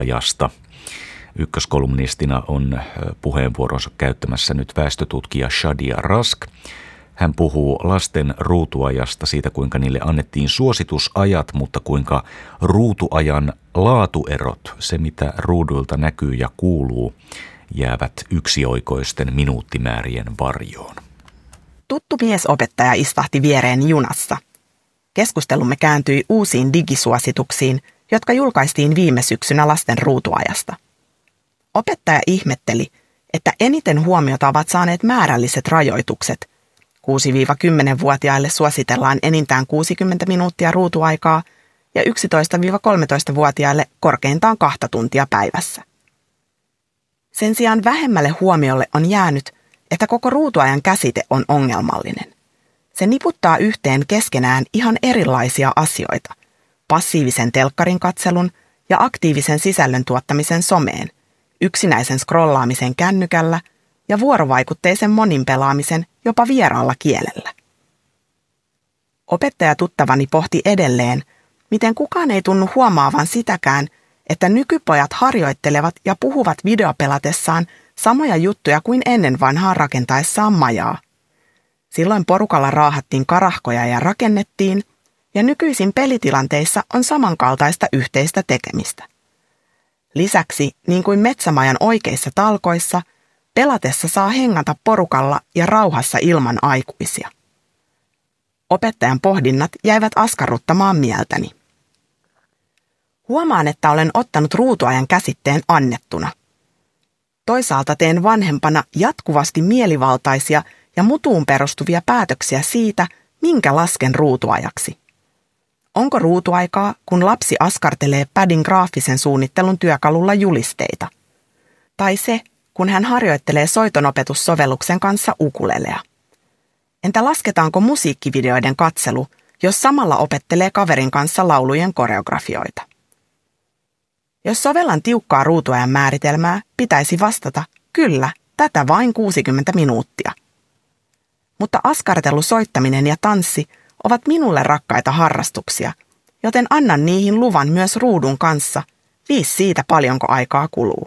ajasta. Ykköskolumnistina on puheenvuoronsa käyttämässä nyt väestötutkija Shadia Rask. Hän puhuu lasten ruutuajasta, siitä kuinka niille annettiin suositusajat, mutta kuinka ruutuajan laatuerot, se mitä ruuduilta näkyy ja kuuluu, jäävät yksioikoisten minuuttimäärien varjoon. Tuttu miesopettaja istahti viereeni junassa. Keskustelumme kääntyi uusiin digisuosituksiin, jotka julkaistiin viime syksynä lasten ruutuajasta. Opettaja ihmetteli, että eniten huomiota ovat saaneet määrälliset rajoitukset. 6-10-vuotiaille suositellaan enintään 60 minuuttia ruutuaikaa ja 11-13-vuotiaille korkeintaan 2 tuntia päivässä. Sen sijaan vähemmälle huomiolle on jäänyt, että koko ruutuajan käsite on ongelmallinen. Se niputtaa yhteen keskenään ihan erilaisia asioita, passiivisen telkkarin katselun ja aktiivisen sisällön tuottamisen someen, yksinäisen scrollaamisen kännykällä ja vuorovaikutteisen moninpelaamisen jopa vieraalla kielellä. Opettajatuttavani pohti edelleen, miten kukaan ei tunnu huomaavan sitäkään, että nykypojat harjoittelevat ja puhuvat videopelatessaan samoja juttuja kuin ennen vanhaa rakentaessaan majaa. Silloin porukalla raahattiin karahkoja ja rakennettiin, ja nykyisin pelitilanteissa on samankaltaista yhteistä tekemistä. Lisäksi, niin kuin metsämajan oikeissa talkoissa, pelatessa saa hengata porukalla ja rauhassa ilman aikuisia. Opettajan pohdinnat jäivät askarruttamaan mieltäni. Huomaan, että olen ottanut ruutuajan käsitteen annettuna. Toisaalta teen vanhempana jatkuvasti mielivaltaisia ja mutuun perustuvia päätöksiä siitä, minkä lasken ruutuajaksi. Onko ruutuaikaa, kun lapsi askartelee padin graafisen suunnittelun työkalulla julisteita? Tai se, kun hän harjoittelee soitonopetussovelluksen kanssa ukulelea? Entä lasketaanko musiikkivideoiden katselu, jos samalla opettelee kaverin kanssa laulujen koreografioita? Jos sovellan tiukkaa ruutuajan määritelmää, pitäisi vastata, kyllä, tätä vain 60 minuuttia. Mutta askartelu, soittaminen ja tanssi ovat minulle rakkaita harrastuksia, joten annan niihin luvan myös ruudun kanssa, viis siitä paljonko aikaa kuluu.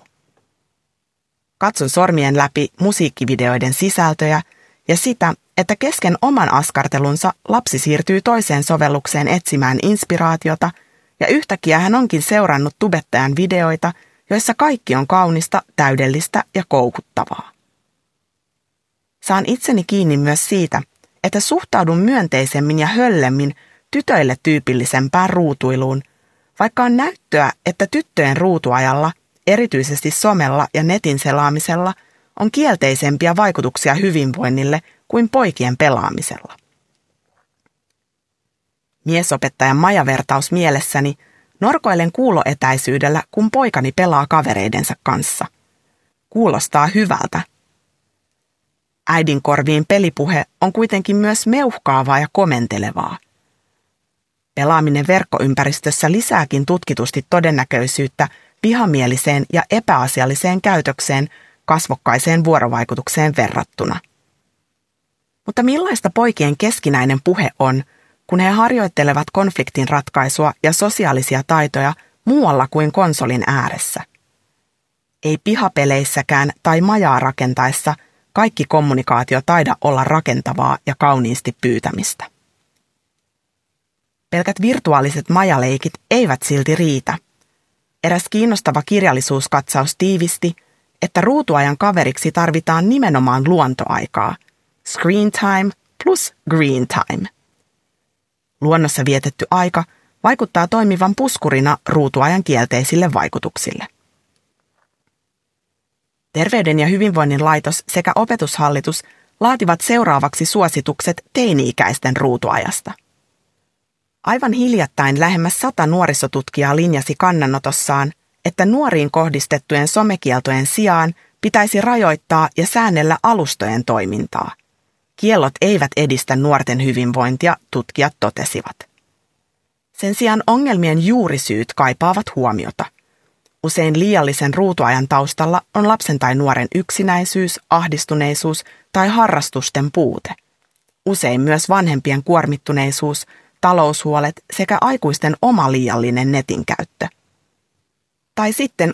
Katson sormien läpi musiikkivideoiden sisältöjä ja sitä, että kesken oman askartelunsa lapsi siirtyy toiseen sovellukseen etsimään inspiraatiota ja yhtäkkiä hän onkin seurannut tubettajan videoita, joissa kaikki on kaunista, täydellistä ja koukuttavaa. Saan itseni kiinni myös siitä, että suhtaudun myönteisemmin ja höllemmin tytöille tyypillisempään ruutuiluun, vaikka on näyttöä, että tyttöjen ruutuajalla, erityisesti somella ja netin selaamisella, on kielteisempiä vaikutuksia hyvinvoinnille kuin poikien pelaamisella. Miesopettajan majavertaus mielessäni norkoilen kuuloetäisyydellä, kun poikani pelaa kavereidensa kanssa. Kuulostaa hyvältä. Äidin korviin pelipuhe on kuitenkin myös meuhkaavaa ja komentelevaa. Pelaaminen verkkoympäristössä lisääkin tutkitusti todennäköisyyttä vihamieliseen ja epäasialliseen käytökseen kasvokkaiseen vuorovaikutukseen verrattuna. Mutta millaista poikien keskinäinen puhe on, kun he harjoittelevat konfliktin ratkaisua ja sosiaalisia taitoja muualla kuin konsolin ääressä? Ei pihapeleissäkään tai majaa rakentaessa kaikki kommunikaatio taida olla rakentavaa ja kauniisti pyytämistä. Pelkät virtuaaliset majaleikit eivät silti riitä. Eräs kiinnostava kirjallisuuskatsaus tiivisti, että ruutuajan kaveriksi tarvitaan nimenomaan luontoaikaa. Screen time plus green time. Luonnossa vietetty aika vaikuttaa toimivan puskurina ruutuajan kielteisille vaikutuksille. Terveyden ja hyvinvoinnin laitos sekä opetushallitus laativat seuraavaksi suositukset teini-ikäisten ruutuajasta. Aivan hiljattain lähemmäs 100 nuorisotutkijaa linjasi kannanotossaan, että nuoriin kohdistettujen somekieltojen sijaan pitäisi rajoittaa ja säännellä alustojen toimintaa. Kiellot eivät edistä nuorten hyvinvointia, tutkijat totesivat. Sen sijaan ongelmien juurisyyt kaipaavat huomiota. Usein liiallisen ruutuajan taustalla on lapsen tai nuoren yksinäisyys, ahdistuneisuus tai harrastusten puute. Usein myös vanhempien kuormittuneisuus, taloushuolet sekä aikuisten oma liiallinen netin käyttö. Tai sitten